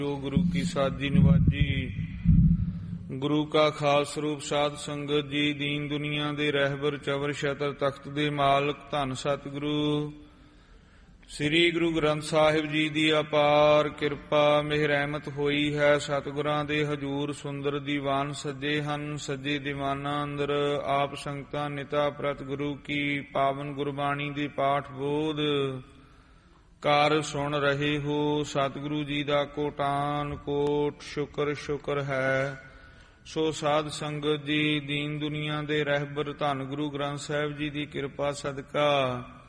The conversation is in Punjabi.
ਜੋ ਗੁਰੂ ਕੀ ਸਾਜੀ ਨਿਵਾਜੀ। ਗੁਰੂ ਕਾ ਖਾਸ ਰੂਪ ਸਾਧ ਸੰਗਤ ਜੀ। ਦੀਨ ਦੁਨੀਆ ਦੇ ਰਹਿਬਰ ਚਵਰ ਛਤਰ ਤਖਤ ਦੇ ਮਾਲਕ ਧੰਨ ਸਤਿਗੁਰੂ ਸ੍ਰੀ ਗੁਰੂ ਗ੍ਰੰਥ ਸਾਹਿਬ ਜੀ ਦੀ ਅਪਾਰ ਕਿਰਪਾ ਮਿਹਰ ਰਹਿਮਤ ਹੋਈ ਹੈ। ਸਤਿਗੁਰਾਂ ਦੇ ਹਜੂਰ ਸੁੰਦਰ ਦੀਵਾਨ ਸਜੇ ਹਨ। ਸੱਜੇ ਦੀਵਾਨਾਂ ਅੰਦਰ ਆਪ ਸੰਗਤਾਂ ਨਿਤਾ ਪ੍ਰਤ ਗੁਰੂ ਕੀ ਪਾਵਨ ਗੁਰਬਾਣੀ ਦੇ ਪਾਠ ਬੋਧ ਕਾਰ ਸੁਣ ਰਹੇ ਹੋ। ਸਤਿਗੁਰੂ ਜੀ ਦਾ ਕੋਟਾਨ ਕੋਟ ਸ਼ੁਕਰ ਸ਼ੁਕਰ ਹੈ। ਸੋ ਸਾਧ ਸੰਗਤ ਜੀ, ਦੀਨ ਦੁਨੀਆ ਦੇ ਰਹਿਬਰ ਧੰਨ ਗੁਰੂ ਗ੍ਰੰਥ ਸਾਹਿਬ ਜੀ ਦੀ ਕਿਰਪਾ ਸਦਕਾ